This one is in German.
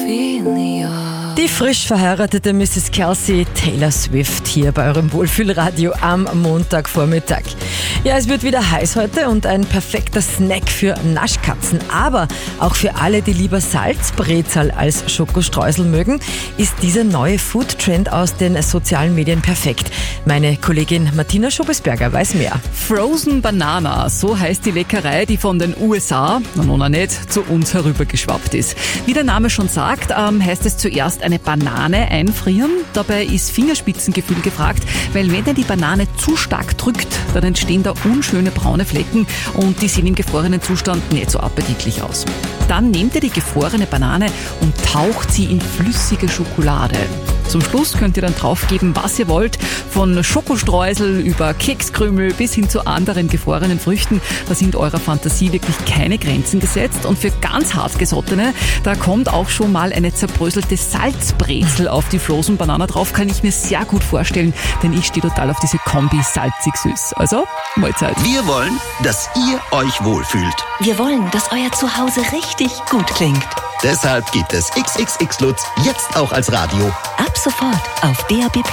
Die frisch verheiratete Mrs. Kelsey Taylor Swift hier bei eurem Wohlfühlradio am Montagvormittag. Ja, es wird wieder heiß heute und ein perfekter Snack für Naschkatzen. Aber auch für alle, die lieber Salzbrezel als Schokostreusel mögen, ist dieser neue Foodtrend aus den sozialen Medien perfekt. Meine Kollegin Martina Schobesberger weiß mehr. Frozen Banana, so heißt die Leckerei, die von den USA, noch nicht, zu uns herübergeschwappt ist. Wie der Name schon sagt, heißt es zuerst eine Banane einfrieren. Dabei ist Fingerspitzengefühl gefragt, weil wenn ihr die Banane zu stark drückt, dann entstehen da unschöne braune Flecken und die sehen im gefrorenen Zustand nicht so appetitlich aus. Dann nehmt ihr die gefrorene Banane und taucht sie in flüssige Schokolade. Zum Schluss könnt ihr dann draufgeben, was ihr wollt, von Schokostreusel über Kekskrümel bis hin zu anderen gefrorenen Früchten. Da sind eurer Fantasie wirklich keine Grenzen gesetzt. Und für ganz hartgesottene, da kommt auch schon mal eine zerbröselte Salzbrezel auf die Frozen Banana drauf. Kann ich mir sehr gut vorstellen, denn ich stehe total auf diese Kombi salzig-süß. Also, Mahlzeit. Wir wollen, dass ihr euch wohlfühlt. Wir wollen, dass euer Zuhause richtig gut klingt. Deshalb gibt es XXX Lutz jetzt auch als Radio. Ab sofort auf DAB+.